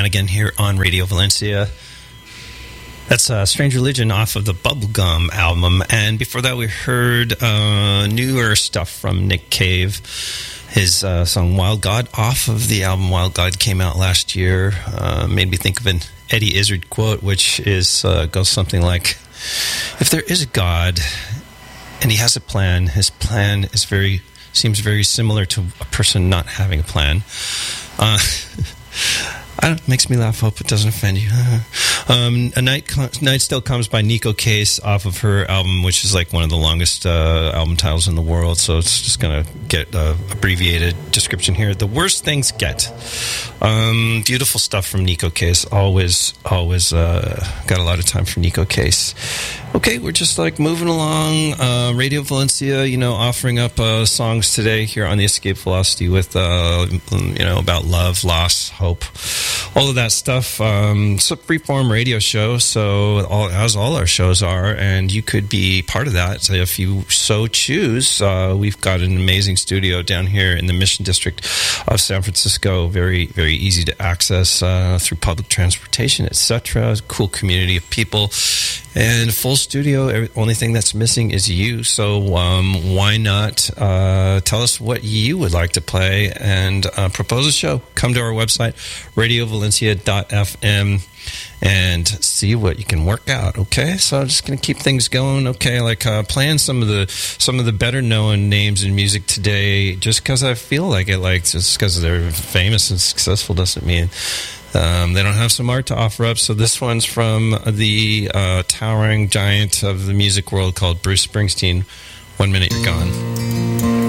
Flanagan here on Radio Valencia. That's Strange Religion off of the Bubblegum album. And before that, we heard newer stuff from Nick Cave. His song Wild God off of the album Wild God came out last year. Made me think of an Eddie Izzard quote, which is goes something like, if there is a God and he has a plan, his plan is seems very similar to a person not having a plan. Makes me laugh. Hope it doesn't offend you. A Night Still Comes by Nico Case off of her album, which is like one of the longest album titles in the world. So it's just going to get an abbreviated description here. The Worst Things Get. Beautiful stuff from Nico Case. Always got a lot of time for Nico Case. Okay, we're just like moving along. Radio Valencia, offering up songs today here on the Escape Velocity with, about love, loss, hope, all of that stuff. It's a freeform radio show, so as all our shows are, and you could be part of that if you so choose. We've got an amazing studio down here in the Mission District of San Francisco. Very, very easy to access through public transportation, etc. Cool community of people. And full studio, only thing that's missing is you. So why not tell us what you would like to play and propose a show. Come to our website, radiovalencia.fm, and see what you can work out. Okay, so I'm just going to keep things going. Okay, like playing some of the better known names in music today, just because I feel like it. Like just because they're famous and successful doesn't mean they don't have some art to offer up. So this one's from the towering giant of the music world called Bruce Springsteen. 1 Minute You're Gone.